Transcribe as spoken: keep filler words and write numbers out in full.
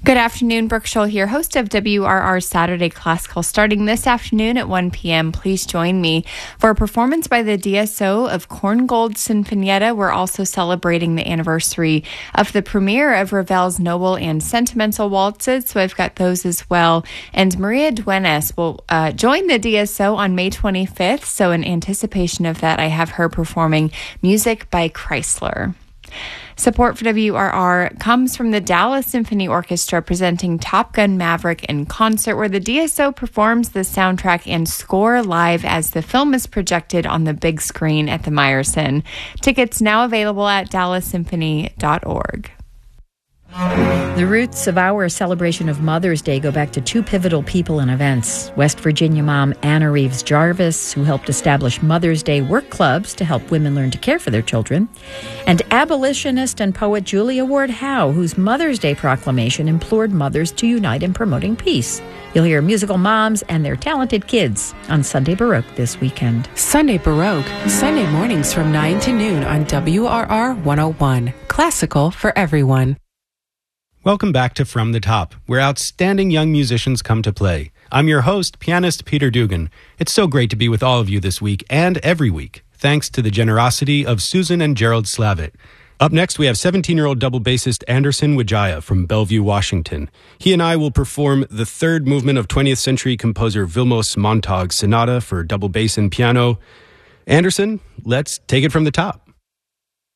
Good afternoon, Brooke Scholl here, host of W R R Saturday Classical. Starting this afternoon at one p.m., please join me for a performance by the D S O of Korngold Sinfonietta. We're also celebrating the anniversary of the premiere of Ravel's Noble and Sentimental Waltzes, so I've got those as well. And Maria Duenas will uh, join the D S O on May twenty-fifth, so in anticipation of that, I have her performing Music by Chrysler. Support for W R R comes from the Dallas Symphony Orchestra presenting Top Gun Maverick in concert, where the D S O performs the soundtrack and score live as the film is projected on the big screen at the Meyerson. Tickets now available at dallas symphony dot org. The roots of our celebration of Mother's Day go back to two pivotal people and events. West Virginia mom Anna Reeves Jarvis, who helped establish Mother's Day work clubs to help women learn to care for their children, and abolitionist and poet Julia Ward Howe, whose Mother's Day proclamation implored mothers to unite in promoting peace. You'll hear musical moms and their talented kids on Sunday Baroque this weekend. Sunday Baroque, Sunday mornings from nine to noon on W R R one oh one. Classical for everyone. Welcome back to From the Top, where outstanding young musicians come to play. I'm your host, pianist Peter Dugan. It's so great to be with all of you this week and every week, thanks to the generosity of Susan and Gerald Slavitt. Up next, we have seventeen-year-old double bassist Anderson Wijaya from Bellevue, Washington. He and I will perform the third movement of twentieth century composer Vilmos Montag's sonata for double bass and piano. Anderson, let's take it from the top.